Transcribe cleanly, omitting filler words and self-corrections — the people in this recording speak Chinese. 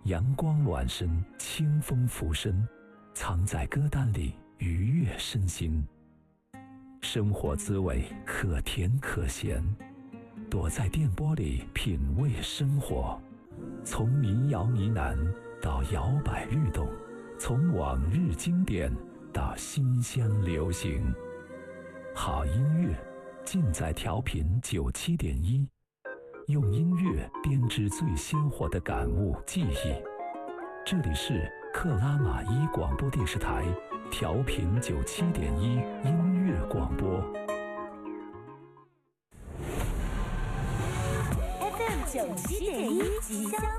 阳光暖身，清风拂身，藏在歌单里愉悦身心。生活滋味可甜可咸，躲在电波里品味生活。从民谣呢喃到摇摆律动，从往日经典到新乡流行。好音乐尽在调频97.1，用音乐编织最鲜活的感悟记忆。这里是克拉玛依广播电视台调频97.1音乐广播。 FM 97.1吉祥